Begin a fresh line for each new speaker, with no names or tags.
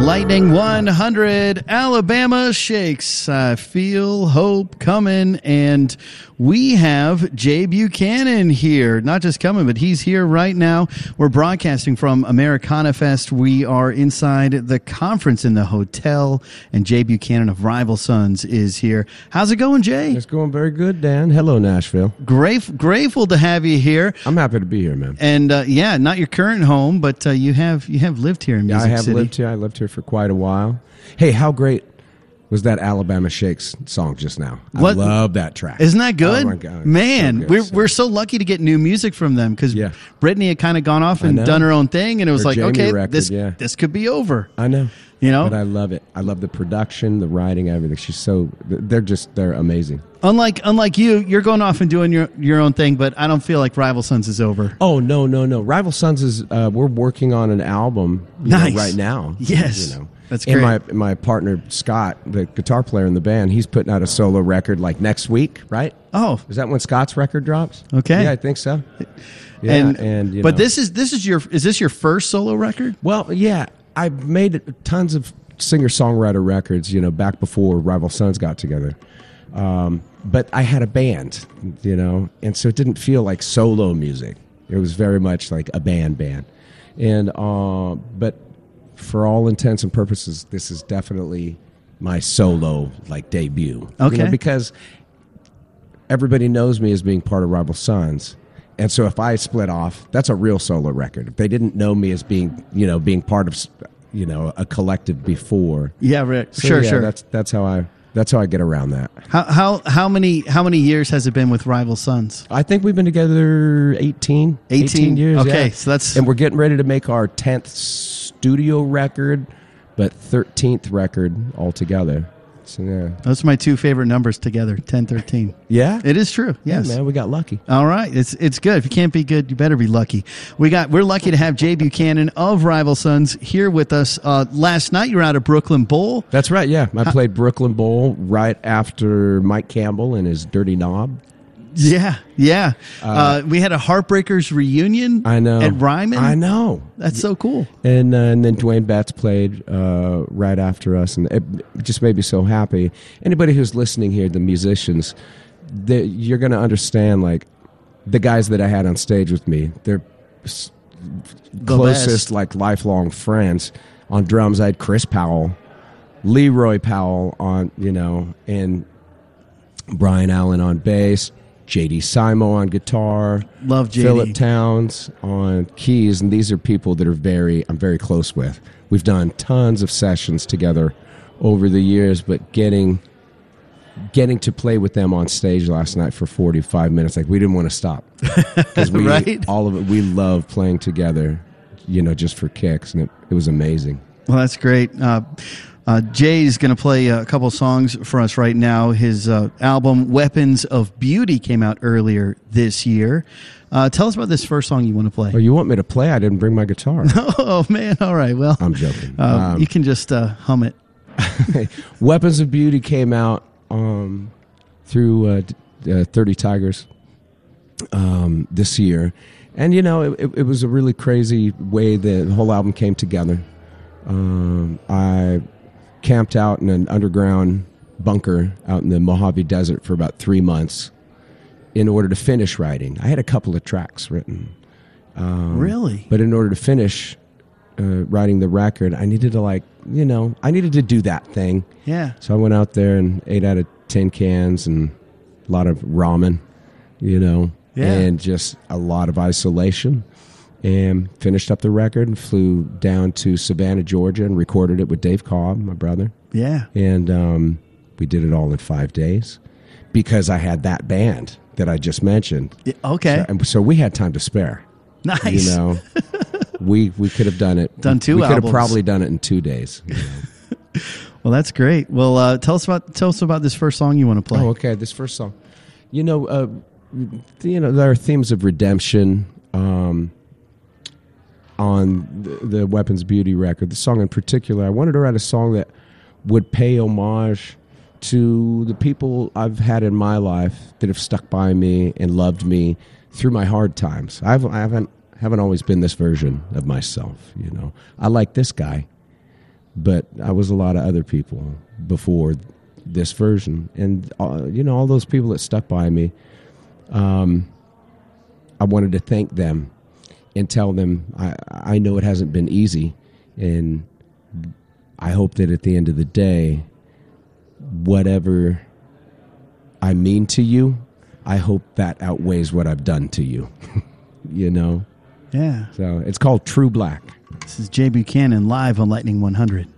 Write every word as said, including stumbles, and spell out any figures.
Lightning one hundred, Alabama Shakes. I feel hope coming, and we have Jay Buchanan here. Not just coming, but he's here right now. We're broadcasting from Americana Fest. We are inside the conference in the hotel, and Jay Buchanan of Rival Sons is here. How's it going, Jay?
It's going very good, Dan. Hello, Nashville.
Great, grateful to have you here.
I'm happy to be here, man.
And uh, yeah, not your current home, but uh, you have you have lived here in Music
yeah, I have
City.
lived here. I lived here for quite a while. Hey, how great was that Alabama Shakes song just now?
What?
I love that track.
Isn't that good?
Oh my God.
Man,
So good,
we're,
so
we're so lucky to get new music from them because
Yeah.
Brittany had kind of gone off
I
and
know.
done her own thing, and it was
Her
like,
Jamie
okay,
record,
this
yeah.
this could be over.
I know.
You know?
But I love it. I love the production, the writing, everything. She's so, they're just, they're amazing.
Unlike unlike you, you're going off and doing your, your own thing, but I don't feel like Rival Sons is over.
Oh, no, no, no. Rival Sons is, uh, we're working on an album you
Nice.
know, right now.
Yes.
You know.
That's
and
great.
my my partner Scott, the guitar player in the band, he's putting out a solo record like next week, right?
Oh,
Is that when Scott's record drops?
Okay.
Yeah, I think so. Yeah,
and,
and, you
but
know.
this is this is your is this your first solo record?
Well, yeah, I've made tons of singer-songwriter records, you know, back before Rival Sons got together. Um, but I had a band, you know, and so it didn't feel like solo music. It was very much like a band band. And uh, but for all intents and purposes, this is definitely my solo like debut.
Okay.
You know, because everybody knows me as being part of Rival Sons. And so if I split off, that's a real solo record. If they didn't know me as being, you know, being part of, you know, a collective before.
Yeah, right.
So,
sure,
yeah,
sure.
That's that's how I that's how I get around that.
How how how many how many years has it been with Rival Sons?
I think we've been together eighteen,
eighteen
years.
Okay,
yeah.
so that's
and we're getting ready to make our tenth studio record, but thirteenth record altogether. So yeah,
those are my two favorite numbers together, ten, thirteen.
yeah,
It is true. Yes.
yeah, man, we got lucky.
All right, it's it's good. If you can't be good, you better be lucky. We got we're lucky to have Jay Buchanan of Rival Sons here with us. Uh, last night you were out at Brooklyn Bowl.
That's right. Yeah, I played Brooklyn Bowl right after Mike Campbell and his Dirty Knob.
Yeah, yeah. Uh, we had a Heartbreakers reunion.
I know
at Ryman.
I know.
That's so cool.
And uh, and then Dwayne Betts played uh, right after us, and it just made me so happy. Anybody who's listening here, the musicians, they, you're going to understand. Like the guys that I had on stage with me, they're s-
The
closest,
best.
like lifelong friends. On drums, I had Chris Powell, Leroy Powell on, you know, and Brian Allen on bass. J D Simo on guitar,
Love J D.
Philip Towns on keys, and these are people that are very I'm very close with. We've done tons of sessions together over the years, but getting getting to play with them on stage last night for forty-five minutes, like we didn't want to stop because we
Right?
all of it we love playing together, you know, just for kicks, and it, it was amazing.
Well, that's great. Uh, uh, Jay's going to play a couple songs for us right now. His uh, album, Weapons of Beauty, came out earlier this year. Uh, tell us about this first song you want to play.
Oh, you want me to play? I didn't bring my guitar.
Oh, man. All right. Well,
I'm joking.
uh,
Um,
you can just uh, hum it.
Weapons of Beauty came out um, through uh, d- uh, thirty Tigers um, this year. And, you know, it, it, it was a really crazy way the whole album came together. Um, I camped out in an underground bunker out in the Mojave Desert for about three months in order to finish writing. I had a couple of tracks written. Um,
Really?
But in order to finish uh, writing the record, I needed to, like, you know, I needed to do that thing.
Yeah.
So I went out there and ate out of tin cans and a lot of ramen, you know,
Yeah.
and just a lot of isolation. And finished up the record and flew down to Savannah, Georgia, and recorded it with Dave Cobb, my brother.
Yeah.
And um, we did it all in five days because I had that band that I just mentioned.
Yeah, okay.
So, and so we had time to spare.
Nice.
You know, we we could have done it.
Done two
We could
albums.
have probably done it in two days. You know?
Well, that's great. Well, uh, tell us about tell us about this first song you want to play.
Oh, okay. This first song, you know, uh, you know, there are themes of redemption um, on the, the Weapons of Beauty record. The song in particular, I wanted to write a song that would pay homage to the people I've had in my life that have stuck by me and loved me through my hard times. I've, I haven't haven't always been this version of myself. You know, I like this guy, but I was a lot of other people before this version. And, uh, you know, all those people that stuck by me, um, I wanted to thank them and tell them I, I know it hasn't been easy, and I hope that at the end of the day, whatever I mean to you, I hope that outweighs what I've done to you. You know?
Yeah.
So it's called True Black.
This is Jay Buchanan live on Lightning one hundred.